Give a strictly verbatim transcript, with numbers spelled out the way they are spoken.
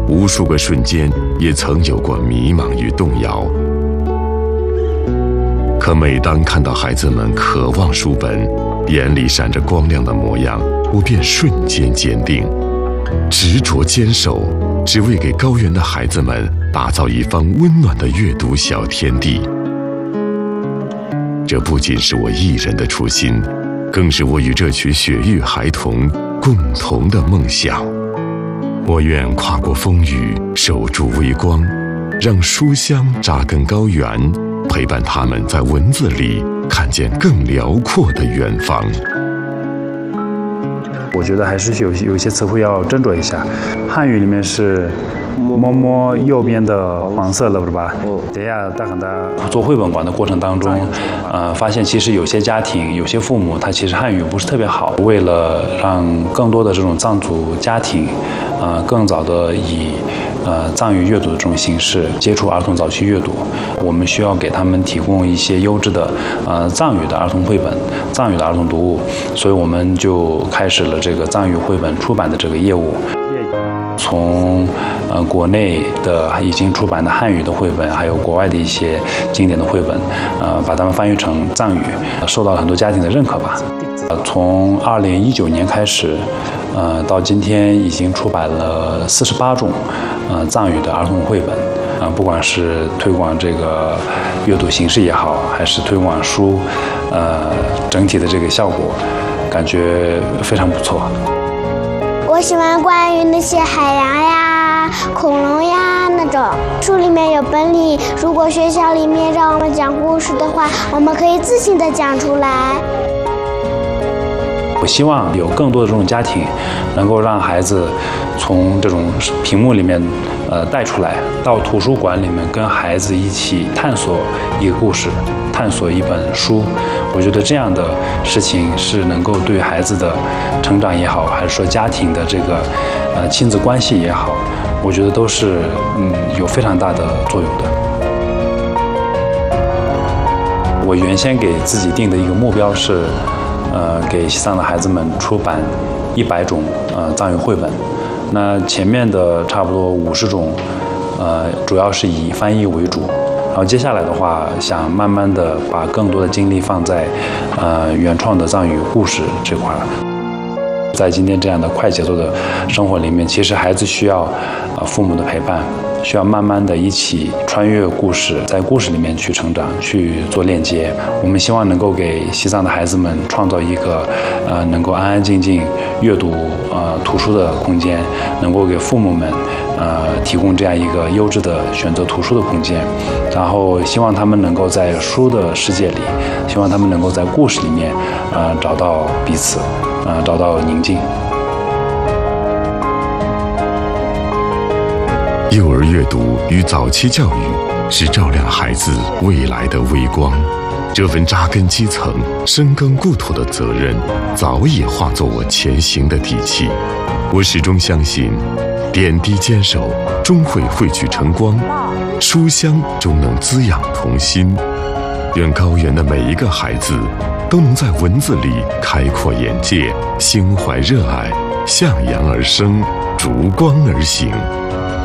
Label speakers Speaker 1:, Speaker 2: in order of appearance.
Speaker 1: 无数个瞬间也曾有过迷茫与动摇。可每当看到孩子们渴望书本，眼里闪着光亮的模样，我便瞬间坚定，执着坚守，只为给高原的孩子们打造一方温暖的阅读小天地。这不仅是我一人的初心，更是我与这群雪域孩童共同的梦想。我愿跨过风雨，守住微光，让书香扎根高原，陪伴他们在文字里看见更辽阔的远方。
Speaker 2: 我觉得还是有有一些词汇要斟酌一下。汉语里面是摸摸右边的黄色了，是吧？等一下，大很大。做绘本馆的过程当中，呃，发现其实有些家庭、有些父母，他其实汉语不是特别好。为了让更多的这种藏族家庭，呃，更早的以呃藏语阅读的这种形式接触儿童早期阅读，我们需要给他们提供一些优质的呃藏语的儿童绘本、藏语的儿童读物，所以我们就开始了这个藏语绘本出版的这个业务。从呃国内的已经出版的汉语的绘本，还有国外的一些经典的绘本，呃，把它们翻译成藏语，受到了很多家庭的认可吧。呃，从二零一九年开始，呃，到今天已经出版了四十八种呃藏语的儿童绘本。啊、呃，不管是推广这个阅读形式也好，还是推广书，呃，整体的这个效果，感觉非常不错。
Speaker 3: 我喜欢关于那些海洋呀、恐龙呀那种书里面有本领。如果学校里面让我们讲故事的话，我们可以自信地讲出来。
Speaker 2: 我希望有更多的这种家庭，能够让孩子从这种屏幕里面呃带出来，到图书馆里面跟孩子一起探索一个故事，探索一本书。我觉得这样的事情是能够对孩子的成长也好，还是说家庭的这个呃亲子关系也好，我觉得都是嗯有非常大的作用的。我原先给自己定的一个目标是，呃，给西藏的孩子们出版一百种呃藏语绘本。那前面的差不多五十种，呃，主要是以翻译为主。然后接下来的话，想慢慢的把更多的精力放在，呃，原创的藏语故事这块儿。在今天这样的快节奏的生活里面，其实孩子需要，呃，父母的陪伴，需要慢慢的一起穿越故事，在故事里面去成长，去做链接。我们希望能够给西藏的孩子们创造一个，呃，能够安安静静阅读呃图书的空间，能够给父母们。呃，提供这样一个优质的选择图书的空间，然后希望他们能够在书的世界里，希望他们能够在故事里面，呃，找到彼此，呃，找到宁静。
Speaker 1: 幼儿阅读与早期教育是照亮孩子未来的微光，这份扎根基层、深耕故土的责任，早已化作我前行的底气。我始终相信，点滴坚守，终会汇聚成光；书香终能滋养童心。愿高原的每一个孩子，都能在文字里开阔眼界，心怀热爱，向阳而生，逐光而行。